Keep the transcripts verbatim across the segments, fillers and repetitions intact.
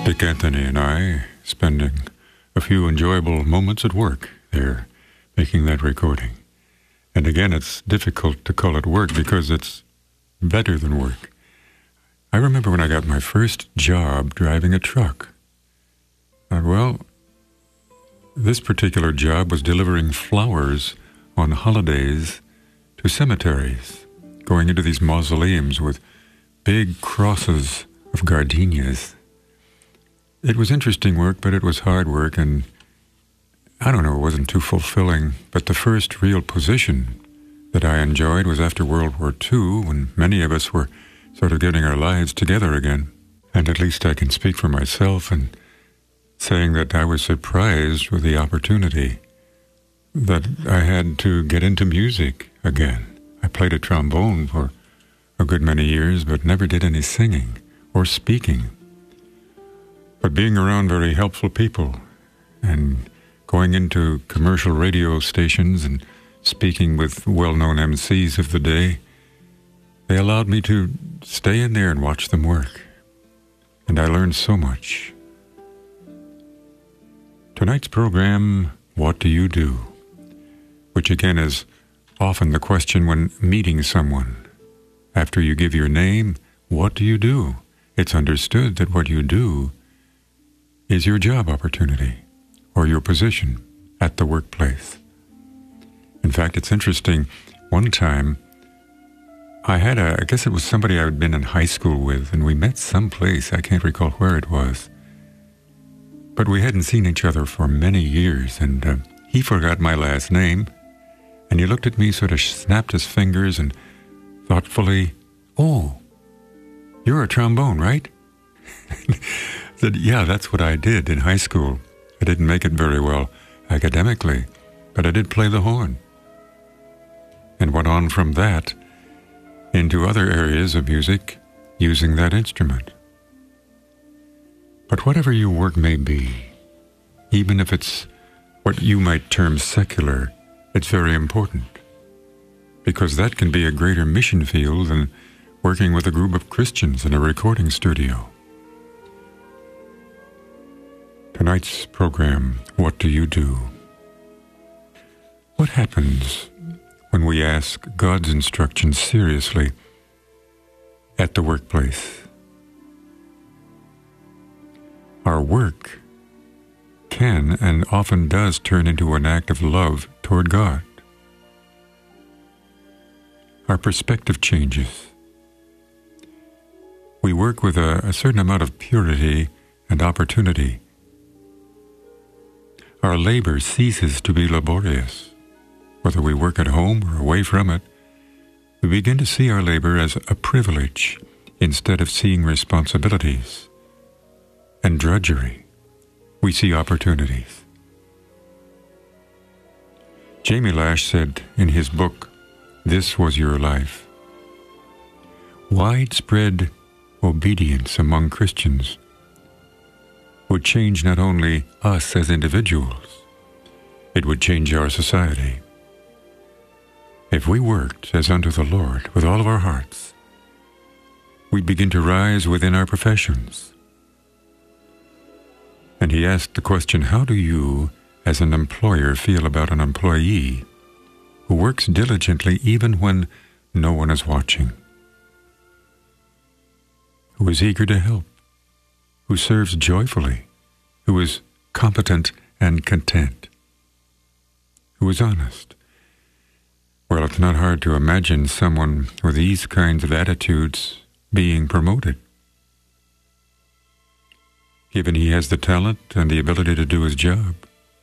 Dick Anthony and I spending a few enjoyable moments at work there, making that recording. And again, it's difficult to call it work because it's better than work. I remember when I got my first job driving a truck. Uh, well, this particular job was delivering flowers on holidays to cemeteries, going into these mausoleums with big crosses of gardenias. It was interesting work, but it was hard work, and I don't know, it wasn't too fulfilling. But the first real position that I enjoyed was after World War Two, when many of us were sort of getting our lives together again. And at least I can speak for myself in saying that I was surprised with the opportunity that I had to get into music again. I played a trombone for a good many years, but never did any singing or speaking. But being around very helpful people and going into commercial radio stations and speaking with well-known M Cs of the day, they allowed me to stay in there and watch them work. And I learned so much. Tonight's program, What Do You Do? Which again is often the question when meeting someone. After you give your name, what do you do? It's understood that what you do is your job opportunity or your position at the workplace. In fact, it's interesting. One time, I had a, I guess it was somebody I had been in high school with, and we met someplace, I can't recall where it was. But we hadn't seen each other for many years, and uh, he forgot my last name, and he looked at me, sort of snapped his fingers, and thoughtfully, "Oh, you're a trombone, right?" Said, "Yeah, that's what I did in high school. I didn't make it very well academically, but I did play the horn." And went on from that into other areas of music using that instrument. But whatever your work may be, even if it's what you might term secular, it's very important, because that can be a greater mission field than working with a group of Christians in a recording studio. Tonight's program, What Do You Do? What happens when we ask God's instructions seriously at the workplace? Our work can and often does turn into an act of love toward God. Our perspective changes. We work with a, a certain amount of purity and opportunity. Our labor ceases to be laborious. Whether we work at home or away from it, we begin to see our labor as a privilege instead of seeing responsibilities and drudgery. We see opportunities. Jamie Lash said in his book, This Was Your Life, widespread obedience among Christians would change not only us as individuals, it would change our society. If we worked as unto the Lord with all of our hearts, we'd begin to rise within our professions. And he asked the question, how do you, as an employer, feel about an employee who works diligently even when no one is watching, who is eager to help, who serves joyfully, who is competent and content, who is honest? Well, it's not hard to imagine someone with these kinds of attitudes being promoted, given he has the talent and the ability to do his job.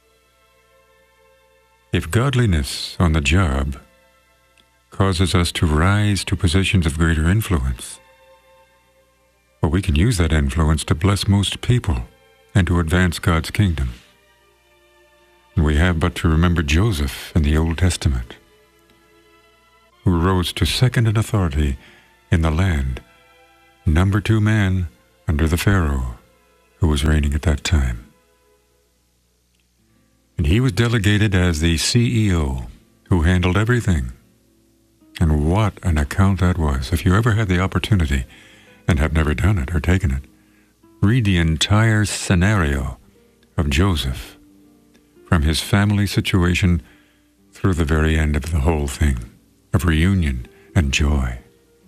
If godliness on the job causes us to rise to positions of greater influence, well, we can use that influence to bless most people and to advance God's kingdom. And we have but to remember Joseph in the Old Testament, who rose to second in authority in the land, number two man under the Pharaoh who was reigning at that time. And he was delegated as the C E O who handled everything. And what an account that was. If you ever had the opportunity and have never done it or taken it, Read the entire scenario of Joseph, from his family situation through the very end of the whole thing, of reunion and joy.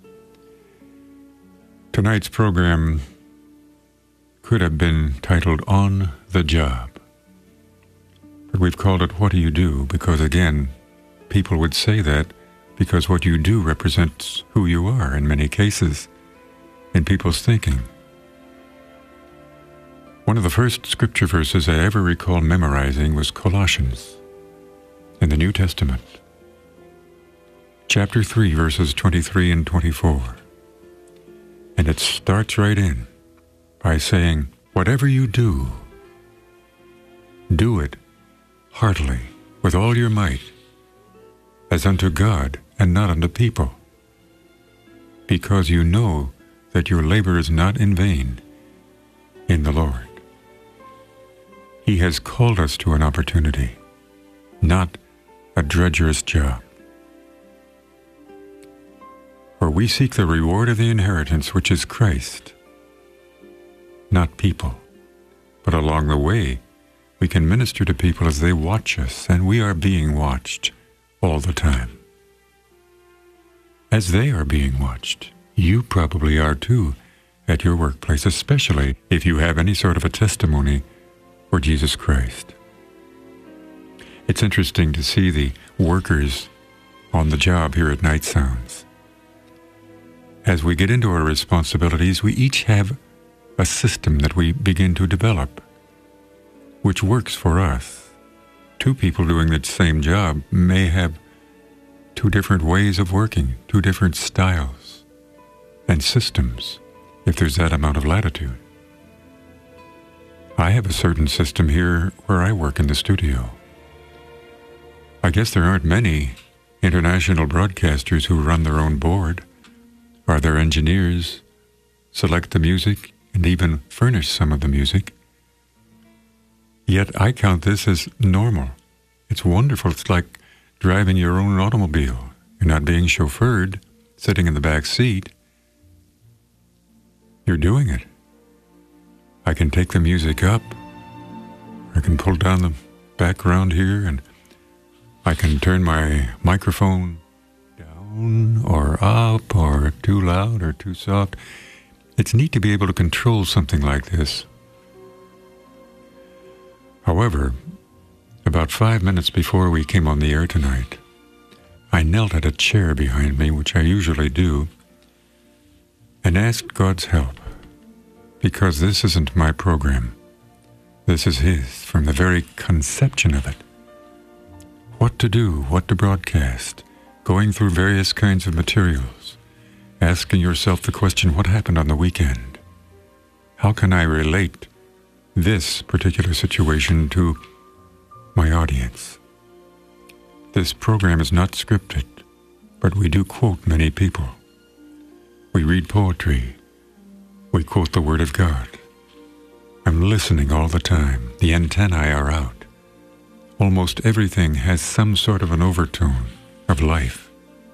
Tonight's program could have been titled On the Job, but we've called it What Do You Do? Because again, people would say that because what you do represents who you are in many cases in people's thinking. One of the first scripture verses I ever recall memorizing was Colossians in the New Testament, chapter three, verses twenty-three and twenty-four. And it starts right in by saying, whatever you do, do it heartily, with all your might, as unto God and not unto people, because you know that your labor is not in vain in the Lord. He has called us to an opportunity, not a drudgerous job. For we seek the reward of the inheritance, which is Christ, not people. But along the way, we can minister to people as they watch us, and we are being watched all the time. As they are being watched, you probably are too at your workplace, especially if you have any sort of a testimony for Jesus Christ. It's interesting to see the workers on the job here at Night Sounds. As we get into our responsibilities, we each have a system that we begin to develop, which works for us. Two people doing the same job may have two different ways of working, two different styles and systems, if there's that amount of latitude. I have a certain system here where I work in the studio. I guess there aren't many international broadcasters who run their own board, are their engineers, select the music, and even furnish some of the music. Yet I count this as normal. It's wonderful. It's like driving your own automobile. You're not being chauffeured, sitting in the back seat. You're doing it. I can take the music up. I can pull down the background here, and I can turn my microphone down or up or too loud or too soft. It's neat to be able to control something like this. However, about five minutes before we came on the air tonight, I knelt at a chair behind me, which I usually do, and asked God's help, because this isn't my program. This is His, from the very conception of it. What to do, what to broadcast, going through various kinds of materials, asking yourself the question, what happened on the weekend? How can I relate this particular situation to my audience? This program is not scripted, but we do quote many people. We read poetry. We quote the Word of God. I'm listening all the time. The antennae are out. Almost everything has some sort of an overtone of life.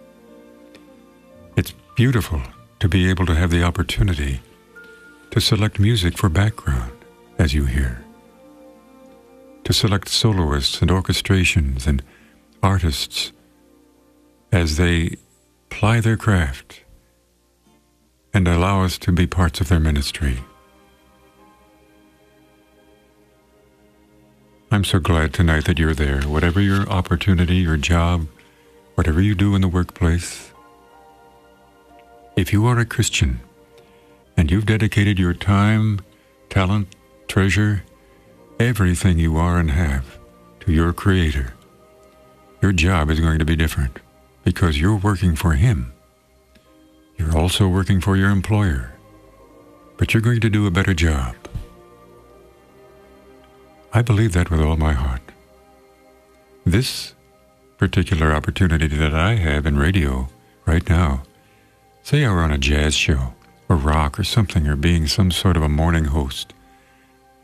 It's beautiful to be able to have the opportunity to select music for background, as you hear, to select soloists and orchestrations and artists as they ply their craft and allow us to be parts of their ministry. I'm so glad tonight that you're there. Whatever your opportunity, your job, whatever you do in the workplace, if you are a Christian and you've dedicated your time, talent, treasure, everything you are and have to your Creator, your job is going to be different because you're working for Him. You're also working for your employer, but you're going to do a better job. I believe that with all my heart. This particular opportunity that I have in radio right now, say I were on a jazz show or rock or something, or being some sort of a morning host,